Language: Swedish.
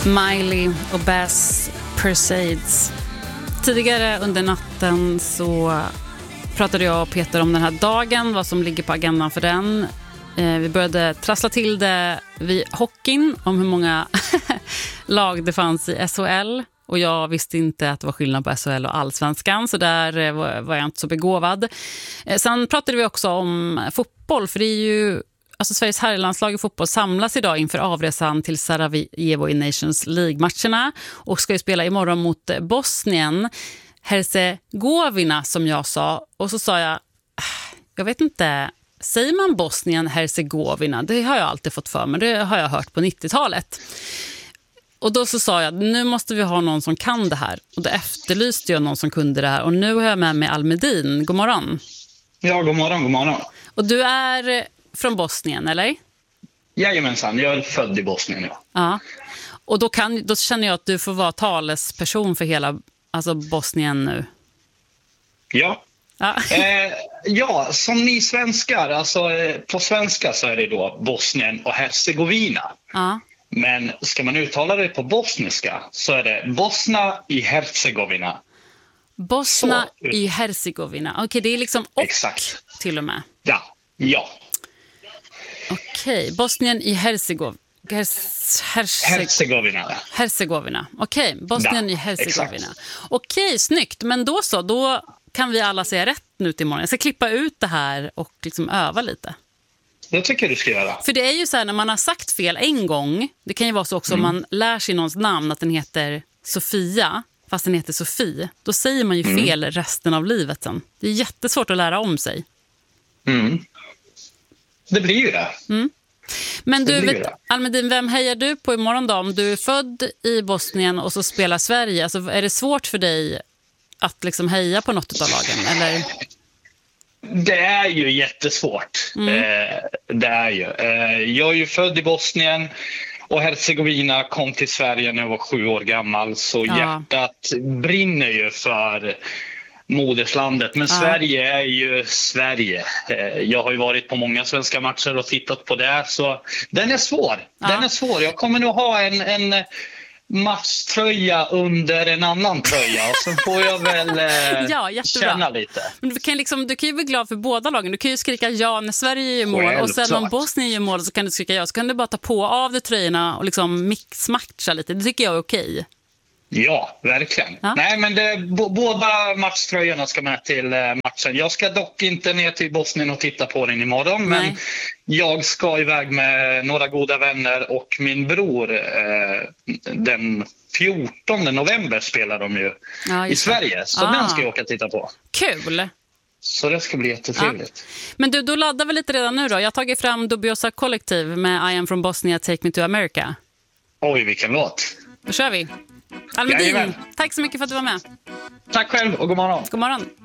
Miley och Bass Persades. Tidigare under natten så pratade jag och Peter om den här dagen, vad som ligger på agendan för den. Vi började trassla till det vid hockeyn om hur många lag det fanns i SHL. Och jag visste inte att det var skillnad på SHL och allsvenskan, så där var jag inte så begåvad. Sen pratade vi också om fotboll, för det är ju... Alltså Sveriges herrlandslag i fotboll samlas idag inför avresan till Sarajevo i Nations League-matcherna och ska ju spela imorgon mot Bosnien, Herzegovina som jag sa. Och så sa jag vet inte, säger man Bosnien, Herzegovina? Det har jag alltid fått för mig, det har jag hört på 90-talet. Och då så sa jag, nu måste vi ha någon som kan det här. Och då efterlyste jag någon som kunde det här. Och nu har jag med mig Almedin. God morgon. Ja, god morgon. Och du är från Bosnien, eller? Jajamensan, jag är född i Bosnien, ja. Ja. Och då känner jag att du får vara talesperson för hela Bosnien nu. Ja. Ja, som ni svenskar, alltså på svenska så är det då Bosnien och Herzegovina. Ja. Men ska man uttala det på bosniska så är det Bosna i Herzegovina. Bosna i Herzegovina. Okej, det är liksom och exakt. Till och med. Ja. Okej, Bosnien i Herzegovina. Herzegovina. Okej, Bosnien i Herzegovina. Exakt. Okej, snyggt. Men då kan vi alla säga rätt nu till morgon. Jag ska klippa ut det här och liksom öva lite. Det tycker du ska göra. För det är ju så här, när man har sagt fel en gång, det kan ju vara så också om man lär sig någons namn att den heter Sofia, fast den heter Sofie, då säger man ju fel resten av livet sen. Det är jättesvårt att lära om sig. Det blir ju det. Men du, Almedin, vem hejar du på imorgon då? Om du är född i Bosnien och så spelar Sverige, alltså, är det svårt för dig att liksom heja på något av lagen, eller? Det är ju jättesvårt. Det är ju. Jag är ju född i Bosnien och Herzegovina kom till Sverige när jag var 7 år gammal. Så hjärtat brinner ju för moderslandet. Men Sverige är ju Sverige. Jag har ju varit på många svenska matcher och tittat på det. Så den är svår. Den är svår. Jag kommer nog ha en matchtröja under en annan tröja och så får jag väl känna lite. Men du kan ju bli glad för båda lagen. Du kan ju skrika ja när Sverige gör mål och sen om Bosnien gör mål så kan du skrika ja. Så kan du bara ta på av dig tröjorna och liksom mixmatcha lite. Det tycker jag är okej. Ja, verkligen. Ja. Nej, men båda matchtröjorna ska med till matchen. Jag ska dock inte ner till Bosnien och titta på den imorgon. Nej. Men jag ska iväg med några goda vänner och min bror. Den 14 november spelar de ju i Sverige. Så den ska jag åka och titta på. Kul! Så det ska bli jättetrevligt. Ja. Men du, då laddar vi lite redan nu då. Jag har tagit fram Dubiosa Collective med I am from Bosnia, Take me to America. Oj, vilken låt. Då kör vi. Almedin, tack så mycket för att du var med. Tack själv och god morgon. God morgon.